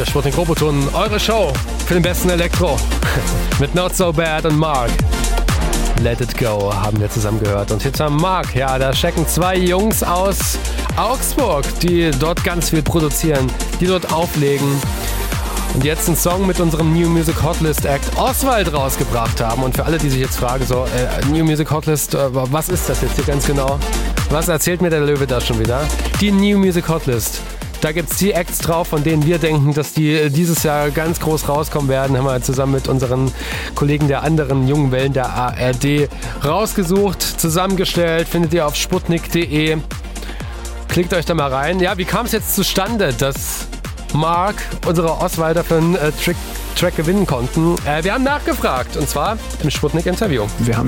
der Sputnik Roboton, eure Show für den besten Elektro. Mit Not So Bad und Mark. Let It Go haben wir zusammen gehört. Und hinter Mark, ja, da stecken zwei Jungs aus Augsburg, die dort ganz viel produzieren, die dort auflegen. Und jetzt einen Song mit unserem New Music Hotlist Act Oswald rausgebracht haben. Und für alle, die sich jetzt fragen, so, New Music Hotlist, was ist das jetzt hier ganz genau? Was erzählt mir der Löwe da schon wieder? Die New Music Hotlist. Da gibt es die Acts drauf, von denen wir denken, dass die dieses Jahr ganz groß rauskommen werden. Haben wir zusammen mit unseren Kollegen der anderen jungen Wellen der ARD rausgesucht, zusammengestellt. Findet ihr auf sputnik.de. Klickt euch da mal rein. Ja, wie kam es jetzt zustande, dass Mark unsere Oswalder für einen Track gewinnen konnten? Wir haben nachgefragt, und zwar im Sputnik-Interview. Wir haben